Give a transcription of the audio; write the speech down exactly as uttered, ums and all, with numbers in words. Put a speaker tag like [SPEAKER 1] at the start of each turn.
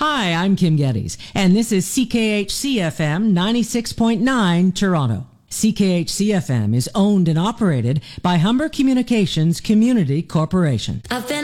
[SPEAKER 1] Hi, I'm Kim Geddes, and this is C K H C F M ninety-six point nine Toronto. C K H C F M is owned and operated by Humber Communications Community Corporation.
[SPEAKER 2] I've been